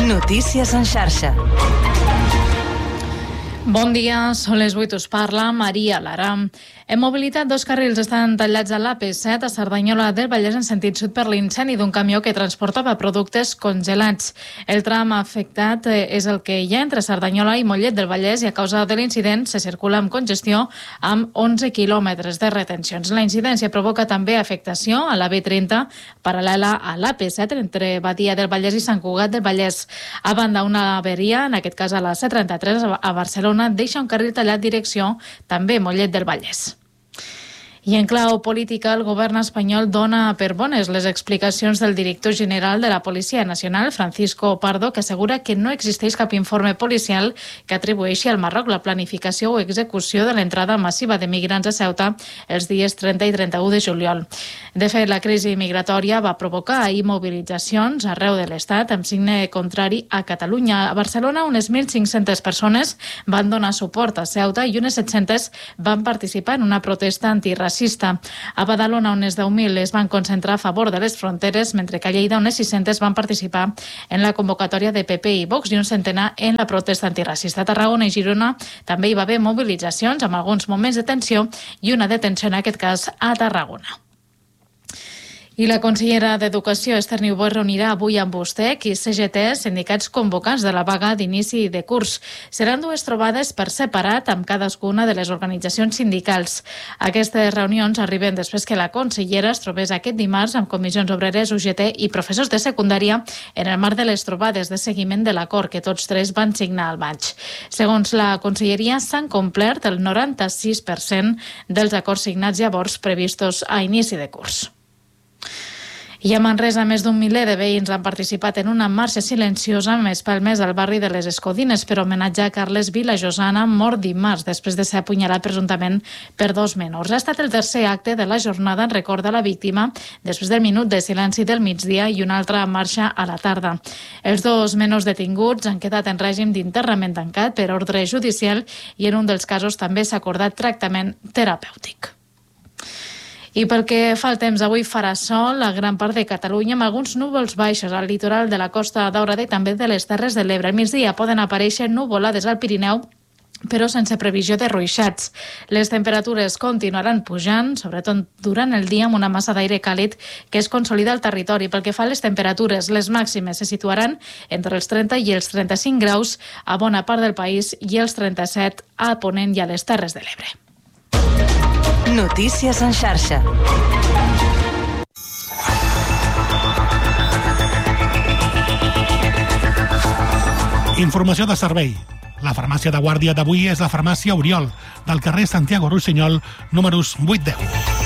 Notícies en xarxa. Bon dia, són les 8, us parla Maria Lara. En mobilitat, 2 carrils estan tallats a l'AP7 a Cerdanyola del Vallès en sentit sud per l'incendi d'un camió que transportava productes congelats. El tram afectat és el que hi ha entre Cerdanyola i Mollet del Vallès i a causa de l'incident se circula amb congestió amb 11 quilòmetres de retencions. La incidència provoca també afectació a la B30 paral·lela a l'AP7 entre Badia del Vallès i Sant Cugat del Vallès. A banda, una averia, en aquest cas a la C33 a Barcelona, deixa un carril tallat direcció també Mollet del Vallès. I en clau política, el govern espanyol dona per bones les explicacions del director general de la Policia Nacional, Francisco Pardo, que assegura que no existeix cap informe policial que atribueixi al Marroc la planificació o execució de l'entrada massiva de migrants a Ceuta els dies 30 i 31 de juliol. De fet, la crisi migratòria va provocar ahir mobilitzacions arreu de l'Estat amb signe contrari a Catalunya. A Barcelona, unes 1.500 persones van donar suport a Ceuta i unes 700 van participar en una protesta antiracista. A Badalona, unes 10.000 es van concentrar a favor de les fronteres, mentre que a Lleida unes 600 van participar en la convocatòria de PP i Vox i un centenar en la protesta antiracista. A Tarragona i Girona també hi va haver mobilitzacions amb alguns moments de tensió i una detenció en aquest cas a Tarragona. I la consellera d'Educació, Esther Niubó, reunirà avui amb USTEC i CGT, sindicats convocants de la vaga d'inici de curs. Seran 2 trobades per separat amb cadascuna de les organitzacions sindicals. Aquestes reunions arriben després que la consellera es trobés aquest dimarts amb comissions obreres, UGT i professors de secundària en el marc de les trobades de seguiment de l'acord que tots 3 van signar al maig. Segons la conselleria, s'han complert el 96% dels acords signats llavors previstos a inici de curs. I a Manresa, més d'un miler de veïns han participat en una marxa silenciosa amb espalmes al barri de les Escodines per homenatjar a Carles Vilajosana, mort dimarts després de ser apunyalat presumptament per 2 menors. Ha estat el tercer acte de la jornada en record a la víctima després del minut de silenci del migdia i una altra marxa a la tarda. Els 2 menors detinguts han quedat en règim d'internament tancat per ordre judicial i en un dels casos també s'ha acordat tractament terapèutic. I pel que fa al temps, avui farà sol a gran part de Catalunya amb alguns núvols baixos al litoral de la Costa Daurada i també de les Terres de l'Ebre. Al migdia poden aparèixer nuvolades al Pirineu, però sense previsió de ruixats. Les temperatures continuaran pujant, sobretot durant el dia, amb una massa d'aire càlid que es consolida al territori. Pel que fa a les temperatures, les màximes se situaran entre els 30 i els 35 graus a bona part del país i els 37 a Ponent i a les Terres de l'Ebre. Notícies en xarxa. Informació de servei. La farmàcia de guàrdia d'avui és la farmàcia Oriol, del carrer Santiago Rossinyol, números 8-10.